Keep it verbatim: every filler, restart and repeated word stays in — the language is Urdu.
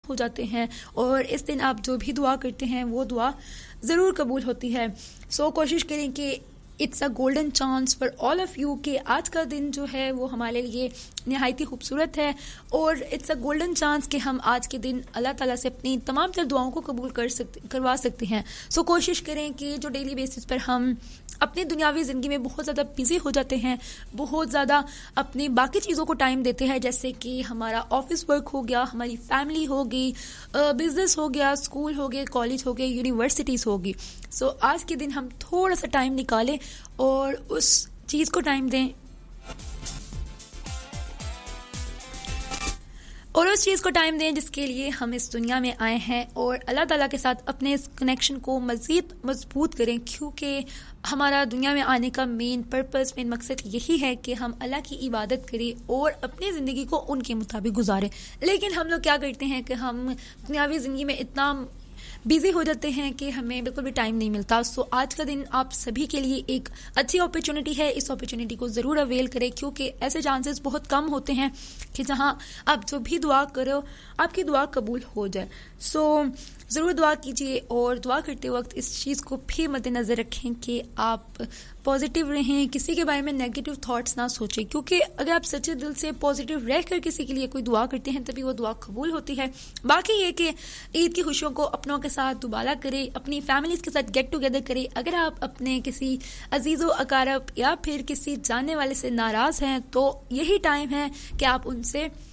ہو جاتے ہیں اور اس دن آپ جو بھی دعا کرتے ہیں وہ دعا ضرور قبول ہوتی ہے. سو so, کوشش کریں کہ it's a golden chance for all of you کہ آج کا دن جو ہے وہ ہمارے لیے نہایت ہی خوبصورت ہے اور اٹس اے گولڈن چانس کہ ہم آج کے دن اللہ تعالیٰ سے اپنی تمام تر دعاؤں کو قبول کر سکتے کروا سکتے ہیں. سو so, کوشش کریں کہ جو ڈیلی بیسس پر ہم اپنی دنیاوی زندگی میں بہت زیادہ بزی ہو جاتے ہیں, بہت زیادہ اپنی باقی چیزوں کو ٹائم دیتے ہیں, جیسے کہ ہمارا آفس ورک ہو گیا, ہماری فیملی ہوگی, بزنس ہو گیا, اسکول ہو گئے, کالج ہو گئے, یونیورسٹیز ہوگی. سو so, آج کے دن ہم تھوڑا سا ٹائم نکالیں اور اس چیز کو ٹائم دیں اور اس چیز کو ٹائم دیں جس کے لیے ہم اس دنیا میں آئے ہیں, اور اللہ تعالیٰ کے ساتھ اپنے اس کنیکشن کو مزید مضبوط کریں, کیونکہ ہمارا دنیا میں آنے کا مین پرپس, مین مقصد یہی ہے کہ ہم اللہ کی عبادت کریں اور اپنی زندگی کو ان کے مطابق گزاریں. لیکن ہم لوگ کیا کرتے ہیں کہ ہم دنیاوی زندگی میں اتنا بزی ہو جاتے ہیں کہ ہمیں بالکل بھی ٹائم نہیں ملتا. سو آج کا دن آپ سبھی کے لیے ایک اچھی اپرچونٹی ہے, اس اپرچونٹی کو ضرور اویل کریں, کیونکہ ایسے چانسز بہت کم ہوتے ہیں کہ جہاں آپ جو بھی دعا کرو آپ کی دعا قبول ہو جائے. سو ضرور دعا کیجیے اور دعا کرتے وقت اس چیز کو بھی مد نظر رکھیں کہ آپ پازیٹیو رہیں, کسی کے بارے میں نیگیٹو تھاٹس نہ سوچیں, کیونکہ اگر آپ سچے دل سے پازیٹیو رہ کر کسی کے لیے کوئی دعا کرتے ہیں تبھی وہ دعا قبول ہوتی ہے. باقی یہ کہ عید کی خوشیوں کو اپنوں کے ساتھ دوبارہ کریں, اپنی فیملیز کے ساتھ گیٹ ٹوگیدر کریں. اگر آپ اپنے کسی عزیز و اقارب یا پھر کسی جاننے والے سے ناراض ہیں تو یہی ٹائم ہے کہ آپ ان سے